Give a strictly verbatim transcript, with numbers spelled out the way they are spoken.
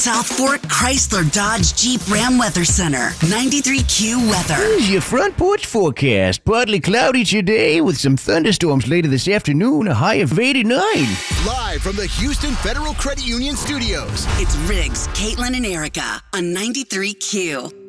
South Fork Chrysler Dodge Jeep Ram Weather Center. ninety-three Q weather. Here's your front porch forecast. Partly cloudy today with some thunderstorms later this afternoon. A high of eighty-nine. Live from the Houston Federal Credit Union Studios. It's Riggs, Caitlin, and Erica on ninety-three Q.